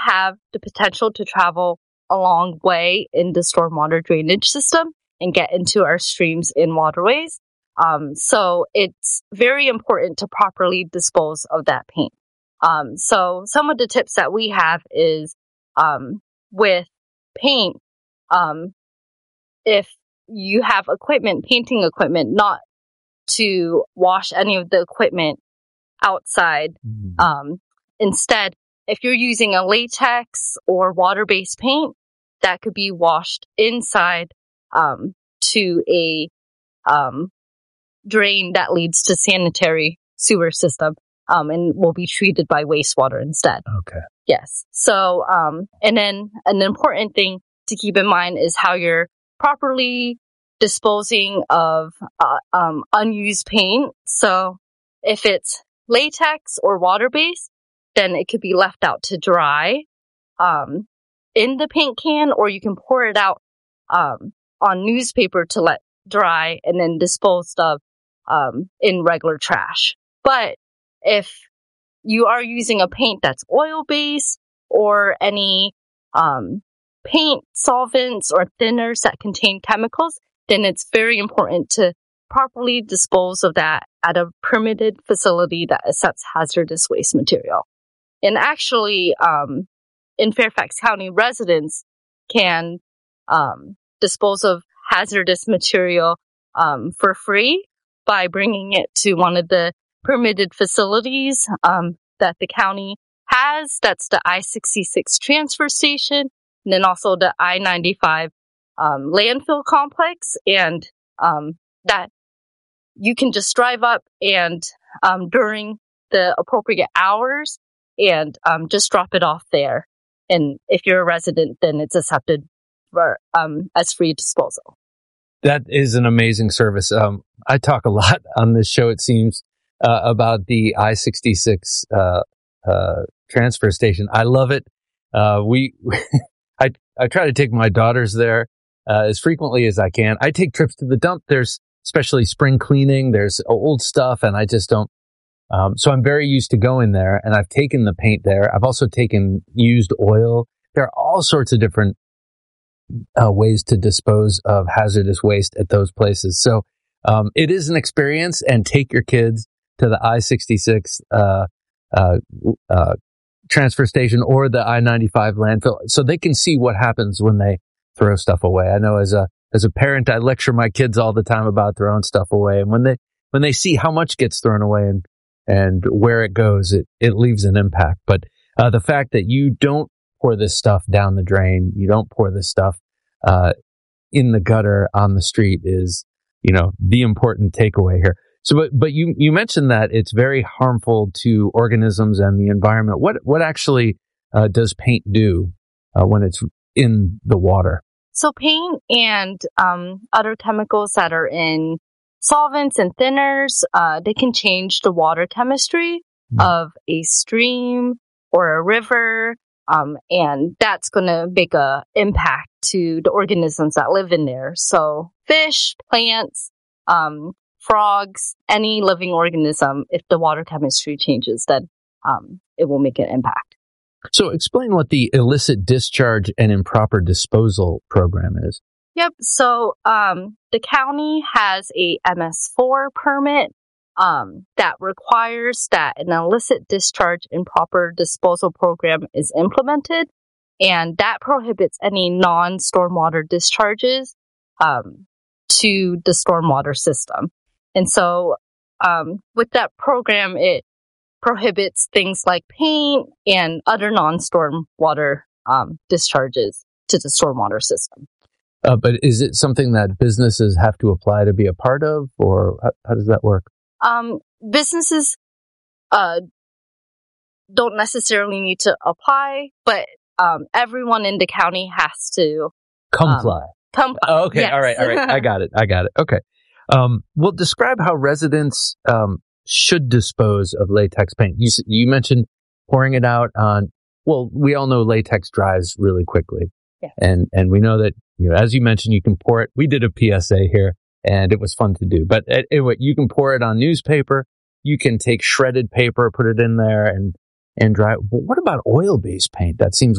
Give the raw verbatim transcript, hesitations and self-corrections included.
have the potential to travel a long way in the stormwater drainage system and get into our streams and waterways. Um, so it's very important to properly dispose of that paint. Um, so some of the tips that we have is um, with paint, um, if you have equipment, painting equipment, not to wash any of the equipment outside. Mm-hmm. Um, instead, if you're using a latex or water-based paint, that could be washed inside um, to a um, drain that leads to sanitary sewer system um, and will be treated by wastewater instead. Okay. Yes. So, um, and then an important thing to keep in mind is how you're properly disposing of uh, um, unused paint. So if it's latex or water-based, then it could be left out to dry um, in the paint can, or you can pour it out um, on newspaper to let dry and then disposed of um, in regular trash. But if you are using a paint that's oil-based or any um, paint solvents or thinners that contain chemicals, then it's very important to properly dispose of that at a permitted facility that accepts hazardous waste material. And actually, um, in Fairfax County, residents can um, dispose of hazardous material um, for free by bringing it to one of the permitted facilities um, that the county has. That's the I sixty-six transfer station, and then also the I ninety-five um, landfill complex. And um, that you can just drive up and um, during the appropriate hours and um, just drop it off there. And if you're a resident, then it's accepted for um, as free disposal. That is an amazing service. Um, I talk a lot on this show, it seems, uh, about the I sixty-six uh, uh, transfer station. I love it. Uh, we, I, I try to take my daughters there uh, as frequently as I can. I take trips to the dump. There's especially spring cleaning. There's old stuff, and I just don't. Um, so I'm very used to going there, and I've taken the paint there. I've also taken used oil. There are all sorts of different uh, ways to dispose of hazardous waste at those places. So um, it is an experience, and take your kids to the I sixty-six uh, uh, uh, transfer station or the I ninety-five landfill so they can see what happens when they throw stuff away. I know as a as a parent, I lecture my kids all the time about throwing stuff away, and when they when they see how much gets thrown away and and where it goes, it, it leaves an impact. But uh, the fact that you don't pour this stuff down the drain, you don't pour this stuff uh, in the gutter on the street is, you know, the important takeaway here. So, but, but you, you mentioned that it's very harmful to organisms and the environment. What, what actually uh, does paint do uh, when it's in the water? So paint and um, other chemicals that are in solvents and thinners, uh, they can change the water chemistry mm. of a stream or a river, um, and that's going to make a impact to the organisms that live in there. So fish, plants, um, frogs, any living organism, if the water chemistry changes, then um, it will make an impact. So explain what the illicit discharge and improper disposal program is. Yep. So um, the county has a M S four permit um, that requires that an illicit discharge and proper disposal program is implemented, and that prohibits any non-stormwater discharges um, to the stormwater system. And so um, with that program, it prohibits things like paint and other non-stormwater um, discharges to the stormwater system. Uh, but is it something that businesses have to apply to be a part of, or how, how does that work? Um, businesses uh, don't necessarily need to apply, but um, everyone in the county has to comply. Um, comply. Oh, okay, yes. all right, all right. I got it. I got it. Okay. Um, well, describe how residents um, should dispose of latex paint. You you mentioned pouring it out on. Well, we all know latex dries really quickly. Yeah. And and we know that, you know, as you mentioned, you can pour it. We did a P S A here, and it was fun to do. But anyway, you can pour it on newspaper. You can take shredded paper, put it in there, and and dry. But what about oil-based paint? That seems